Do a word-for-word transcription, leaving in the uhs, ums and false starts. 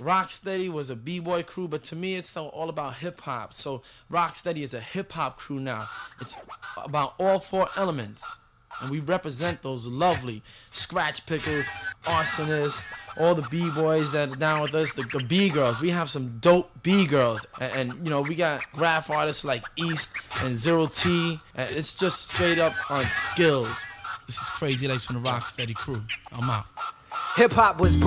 Rocksteady was a b-boy crew, but to me it's all about hip-hop. So Rocksteady is a hip-hop crew now. It's about all four elements. And we represent those lovely scratch pickers, arsonists, all the b-boys that are down with us, the, the b-girls. We have some dope b-girls. And, and, you know, we got graph artists like East and Zero T. And it's just straight up on skills. This is Crazy Legs from the Rocksteady crew. I'm out. Hip hop was